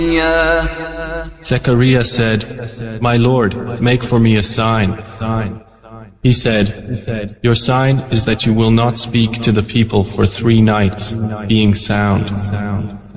Zechariah said, "My Lord, make for me a sign." He said, "Your sign is that you will not speak to the people for 3 nights, being sound."